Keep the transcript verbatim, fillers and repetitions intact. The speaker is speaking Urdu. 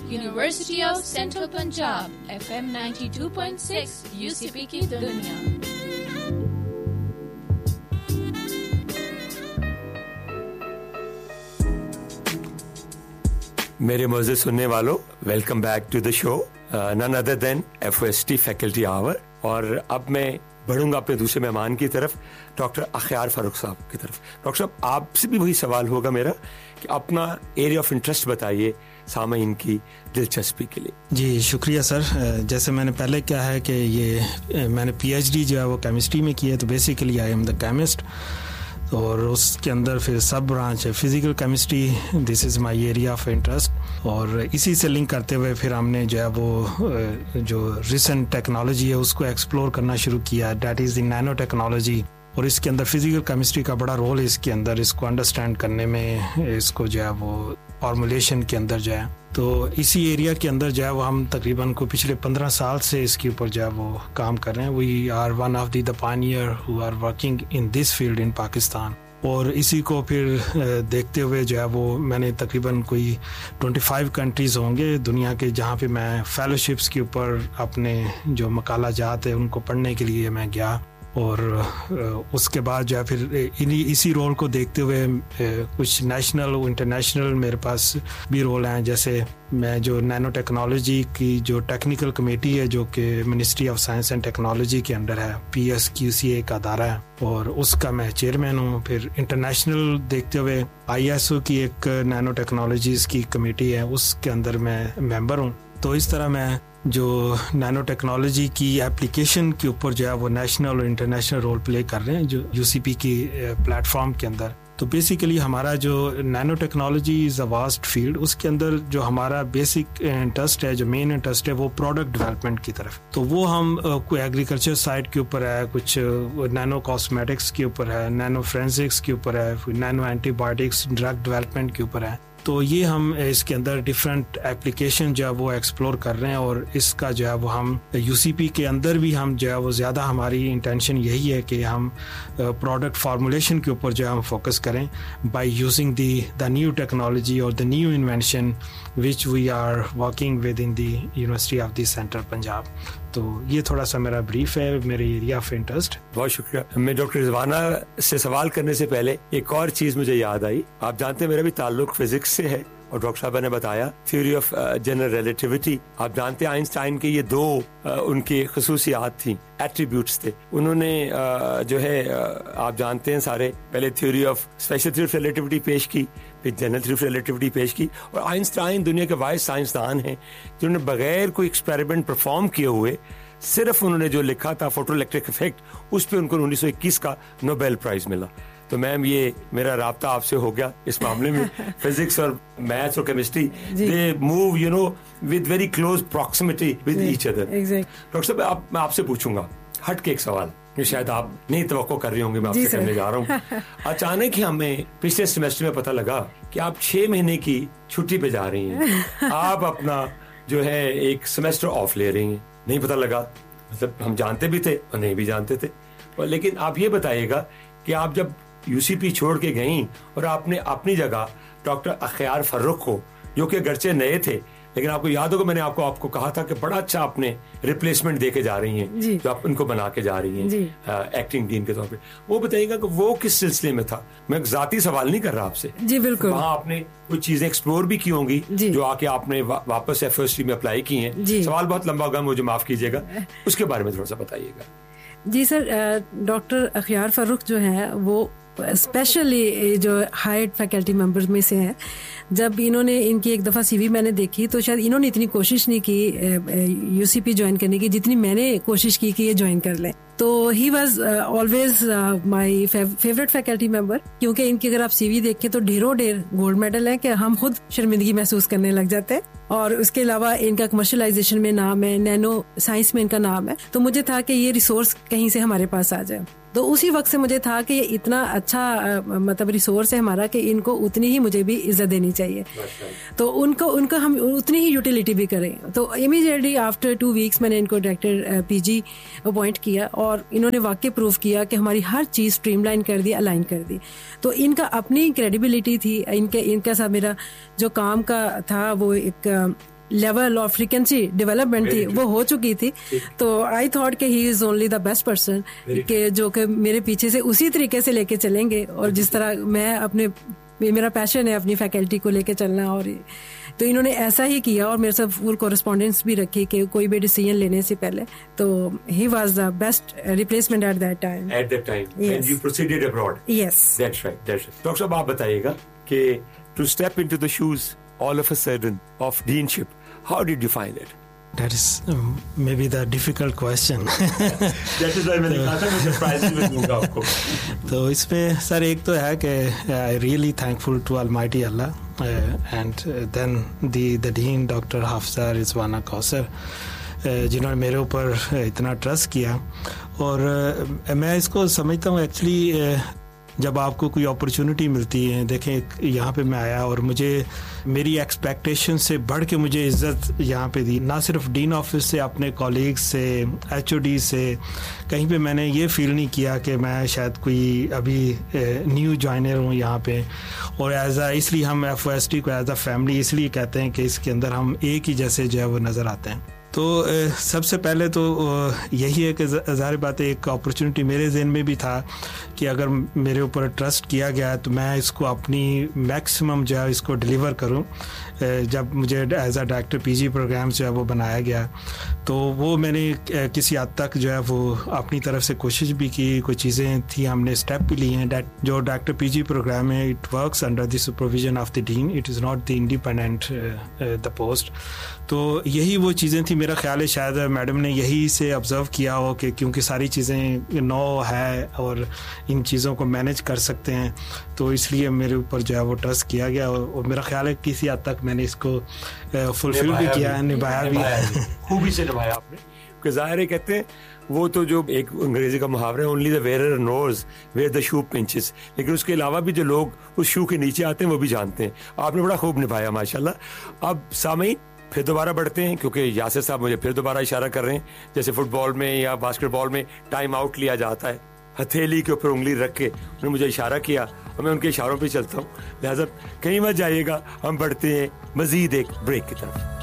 University of Central Punjab, F M ninety-two point six, U C P کی دنیا. میرے معزز سننے والوں، ویلکم بیک ٹو دا شو نن ادر دین F O S T faculty آور. اور اب میں بڑھوں گا اپنے دوسرے مہمان کی طرف، ڈاکٹر اخیار فاروق صاحب کی طرف. ڈاکٹر صاحب، آپ سے بھی وہی سوال ہوگا میرا کہ اپنا ایریا آف انٹرسٹ بتائیے سامعین کی دلچسپی کے لیے. جی شکریہ سر. جیسے میں نے پہلے کیا ہے کہ یہ میں نے پی ایچ ڈی جو ہے وہ کیمسٹری میں کی ہے، تو basically I am the chemist, اور اس کے اندر پھر سب برانچ ہے physical chemistry, this is my area of interest. اور اسی سے لنک کرتے ہوئے پھر ہم نے جو ہے وہ جو ریسنٹ ٹیکنالوجی ہے اس کو ایکسپلور کرنا شروع کیا، that is the Nano technology. اور اس کے اندر فزیکل کیمسٹری کا بڑا رول ہے اس کے اندر، اس کو انڈرسٹینڈ کرنے میں، اس کو جو ہے وہ فارمولیشن کے اندر جو ہے. تو اسی ایریا کے اندر جو ہے وہ ہم تقریباً کو پچھلے پندرہ سال سے اس کے اوپر جو ہے وہ کام کر رہے ہیں. We are one of the the pioneer who are working in this field ان پاکستان. اور اسی کو پھر دیکھتے ہوئے جو ہے وہ میں نے تقریباً کوئی ٹوئنٹی فائیو کنٹریز ہوں گے دنیا کے جہاں پہ میں فیلوشپس کے اوپر اپنے جو مقالہ جات ہیں ان کو پڑھنے کے لیے میں گیا. اور اس کے بعد جو ہے پھر اسی رول کو دیکھتے ہوئے کچھ نیشنل و انٹرنیشنل میرے پاس بھی رول ہیں. جیسے میں جو نینو ٹیکنالوجی کی جو ٹیکنیکل کمیٹی ہے جو کہ ministry of science and technology کے انڈر ہے، پی ایس کیو سی اے کا ادارہ ہے، اور اس کا میں چیئرمین ہوں. پھر انٹرنیشنل دیکھتے ہوئے آئی ایس او کی ایک نینو ٹیکنالوجیز کی کمیٹی ہے، اس کے اندر میں ممبر ہوں. تو اس طرح میں جو نینو ٹیکنالوجی کی ایپلیکیشن کے اوپر جو ہے وہ نیشنل اور انٹرنیشنل رول پلے کر رہے ہیں جو یو سی پی کی پلیٹ فارم کے اندر. تو بیسیکلی ہمارا جو Nano technology is a vast field, اس کے اندر جو ہمارا بیسک انٹرسٹ ہے، جو مین انٹرسٹ ہے وہ پروڈکٹ ڈیولپمنٹ کی طرف. تو وہ ہم کوئی ایگریکلچر سائڈ کے اوپر ہے، کچھ نینو کاسمیٹکس کے اوپر ہے، نینو فرینسکس کے اوپر ہے، Nano anti biotics drug development کے اوپر ہے. تو یہ ہم اس کے اندر ڈفرینٹ ایپلیکیشن جو ہے وہ ایکسپلور کر رہے ہیں. اور اس کا جو ہے وہ ہم یو سی پی کے اندر بھی ہم جو ہے وہ زیادہ ہماری انٹینشن یہی ہے کہ ہم پروڈکٹ فارمولیشن کے اوپر جو ہے ہم فوکس کریں by using the the new technology اور the new invention which we are working with in the university of the central Punjab. تو یہ تھوڑا سا میرا بریف ہے میرے ایریا آف انٹرسٹ. بہت شکریہ. میں ڈاکٹر رضوانہ سے سوال کرنے سے پہلے ایک اور چیز مجھے یاد آئی. آپ جانتے ہیں میرا بھی تعلق فزکس سے ہے، اور ڈاکٹر صاحب نے بتایا تھیوری آف جنرل ریلیٹیوٹی. آپ جانتے ہیں آئنسٹائن کے یہ دو ان کی خصوصیات تھیں، ایٹریبیوٹس تھے. انہوں نے جو ہے آپ جانتے ہیں سارے، پہلے theory of special theory of relativity پیش کی، پھر جنرل تھیوری آف ریلیٹیوٹی پیش کی. اور آئنسٹائن دنیا کے واحد سائنسدان ہیں جنہوں نے بغیر کوئی ایکسپیریمنٹ پرفارم کیے ہوئے صرف انہوں نے جو لکھا تھا فوٹو الیکٹرک افیکٹ، اس پہ ان کو انیس سو اکیس کا نوبیل پرائز ملا. تو میم یہ میرا رابطہ آپ سے ہو گیا اس معاملے میں. فزکس اور میتھس اور chemistry they move you know with very close proximity with each other. Doctor صاحب آپ میں آپ سے پوچھوں گا ہٹ کے ایک سوال جو شاید آپ نہیں توقع کر رہے ہوں گے، میں آپ سے کرنے جا رہا ہوں. اچانک ہی ہمیں پچھلے سیمسٹر میں پتہ لگا کہ آپ چھ مہینے کی چھٹی پہ جا رہی ہیں. آپ اپنا جو ہے ایک سیمسٹر آف لے رہی ہیں. نہیں پتہ لگا، مطلب ہم جانتے بھی تھے اور نہیں بھی جانتے تھے. لیکن آپ یہ بتائیے گا کہ آپ جب یو سی پی چھوڑ کے گئیں اور آپ نے اپنی جگہ ڈاکٹر اخیار فاروق کو، جو کہ اگرچہ نئے تھے لیکن آپ کو یاد ہوگا میں نے آپ کو آپ کو کہا تھا کہ بڑا اچھا آپ نے ریپلیسمنٹ دے کے جا رہی ہیں جی. جو آپ ان کو بنا کے جا رہی ہیں ایکٹنگ ڈین کے طور پہ، وہ بتائیے گا کہ وہ کس سلسلے میں تھا. میں ذاتی سوال نہیں کر رہا آپ سے جی، بالکل. وہاں آپ نے کچھ چیزیں ایکسپلور بھی کی ہوں گی جی. جو آ کے آپ نے واپس ایف او ایس ٹی میں اپلائی کی ہیں جی. سوال بہت لمبا ہوگا، مجھے معاف کیجیے گا، اس کے بارے میں تھوڑا سا بتائیے گا. جی سر، ڈاکٹر اخیار فاروق جو ہیں وہ اسپیشلی جو ہائر فیکلٹی ممبرز میں سے ہیں. جب انہوں نے ان کی ایک دفعہ سی وی میں نے دیکھی تو شاید انہوں نے اتنی کوشش نہیں کی یو سی پی جوائن کرنے کی جتنی میں نے کوشش کی کہ یہ جوائن کر لیں. تو he was always my favourite faculty member, کیونکہ ان کی اگر آپ سی وی دیکھیں تو ڈھیروں ڈھیر گولڈ میڈل ہیں کہ ہم خود شرمندگی محسوس کرنے لگ جاتے ہیں. اور اس کے علاوہ ان کا کمرشلائزیشن میں نام ہے، نینو سائنس میں ان کا نام ہے. تو مجھے تھا کہ یہ ریسورس کہیں سے ہمارے پاس آ جائے. تو اسی وقت سے مجھے تھا کہ یہ اتنا اچھا مطلب ریسورس ہے ہمارا کہ ان کو اتنی ہی مجھے بھی عزت دینی چاہیے. تو ان کو ان کا ہم اتنی ہی یوٹیلیٹی بھی کریں. تو امیڈیٹلی آفٹر ٹو ویکس میں نے ان کو ڈائریکٹر پی جی اپوائنٹ کیا اور انہوں نے واقعی پروف کیا کہ ہماری ہر چیز اسٹریم لائن کر دی، الائن کر دی. تو ان کا اپنی کریڈیبلٹی تھی، ان کے ان کا سا میرا جو کام کا تھا وہ ایک लेवल और फ्रीक्वेंसी डेवलपमेंट थी वो हो चुकी थी. तो आई थॉट कि he is only the best person कि जो कि मेरे पीछे से उसी तरीके से लेके चलेंगे और जिस तरह मैं अपने मेरा पैशन है अपनी फैकल्टी को लेके चलना. और तो इन्होंने ऐसा ही किया और मेरे साथ फुल कॉरेस्पॉन्डेंस भी रखी कि कोई भी डिसीजन लेने से पहले. तो he was the best replacement at that time. At that time when you proceeded abroad. Yes, that's right, that's right. Doctor साहब आप बताइएगा कि to step into the shoes all of a sudden of डीनशिप, how did you find it? That is um, maybe the difficult question. That is why मैंने कहा था मैं सरप्राइज में दूंगा आपको. तो इसमें सर एक तो है कि I really thankful to Almighty Allah uh, and uh, then the the Dean Doctor Hafsa Rizwana Kausar uh, जिन्होंने मेरे ऊपर इतना ट्रस्ट किया. और uh, मैं इसको समझता हूँ एक्चुअली uh, जब आपको कोई अपॉर्चुनिटी मिलती है. देखें यहाँ पे मैं आया और मुझे मेरी एक्सपेक्टेशन से बढ़ के मुझे इज़्ज़त यहाँ पे दी, ना सिर्फ डीन ऑफिस से, अपने कॉलीग से, एचओडी से. कहीं पे मैंने ये फील नहीं किया कि मैं शायद कोई अभी न्यू जॉइनर हूँ यहाँ पे. और एज आ इसलिए हम एफ ओ एस टी को एज आ फैमिली इसलिए कहते हैं कि इसके अंदर हम एक ही जैसे जो है वो नज़र आते हैं. तो सबसे पहले तो यही है कि ज़ाहिर बात है एक अपॉर्चुनिटी मेरे ज़हन में भी था कि अगर मेरे ऊपर ट्रस्ट किया गया तो मैं इसको अपनी मैक्सिमम जो है इसको डिलीवर करूं. जब मुझे एज आ डायरेक्टर पीजी प्रोग्राम जो है वो बनाया गया तो वो मैंने किसी हद तक जो है वो अपनी तरफ से कोशिश भी की. कोई चीज़ें थी हमने स्टेप भी लिए हैं. जो डायरेक्टर पीजी प्रोग्राम है it works under the supervision of the dean, it is not the independent the post. तो यही वो चीज़ें थी. मेरा ख्याल है शायद मैडम ने यही से ऑब्ज़र्व किया हो कि क्योंकि सारी चीज़ें नौ है और इन चीज़ों को मैनेज कर सकते हैं तो इसलिए मेरे ऊपर जो है वो ट्रस्ट किया गया. और मेरा ख्याल है किसी हद तक मैंने इसको फुलफिल भी किया है, निभाया भी, खूबी से निभाया आपने. क्योंकि ज़ाहिर है कहते हैं वो तो जो एक अंग्रेजी का मुहावरा है only the वेयरर knows where the shoe pinches, लेकिन उसके अलावा भी जो लोग उस शू के नीचे आते हैं वो भी जानते हैं. आपने बड़ा खूब निभाया माशाल्लाह. अब सामईन फिर दोबारा बढ़ते हैं क्योंकि यासिर साहब मुझे फिर दोबारा इशारा कर रहे हैं. जैसे फुटबॉल में या बास्केटबॉल में टाइम आउट लिया जाता है, हथेली के ऊपर उंगली रख के उन्होंने मुझे इशारा किया और मैं उनके इशारों पे चलता हूँ. लिहाजा कहीं मत जाइएगा, हम बढ़ते हैं मजीद एक ब्रेक की तरफ.